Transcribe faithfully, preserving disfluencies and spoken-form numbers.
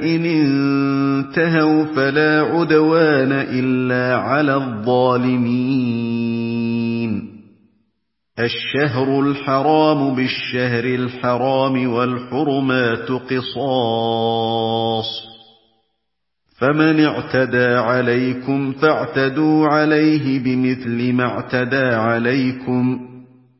فَإِنِ انتَهَوْا فَلَا عُدْوَانَ إِلَّا عَلَى الظَّالِمِينَ الشَّهْرُ الْحَرَامُ بِالشَّهْرِ الْحَرَامِ وَالْحُرُمَاتُ قِصَاصٌ فَمَنِ اعْتَدَىٰ عَلَيْكُمْ فَاعْتَدُوا عَلَيْهِ بِمِثْلِ مَا اعْتَدَىٰ عَلَيْكُمْ